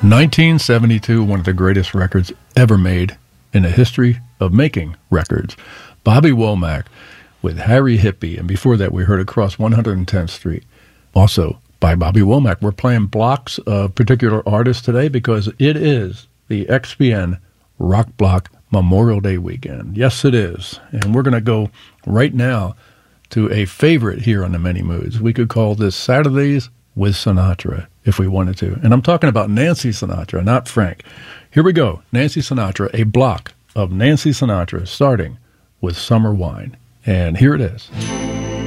1972, one of the greatest records ever made in the history of making records. Bobby Womack with Harry Hippie, and before that we heard Across 110th Street, also by Bobby Womack. We're playing blocks of particular artists today because it is the XPN Rock Block Memorial Day weekend. Yes, it is. And we're going to go right now to a favorite here on the Many Moods. We could call this Saturdays with Sinatra if we wanted to. And I'm talking about Nancy Sinatra, not Frank. Here we go. Nancy Sinatra, a block of Nancy Sinatra starting with Summer Wine. And here it is.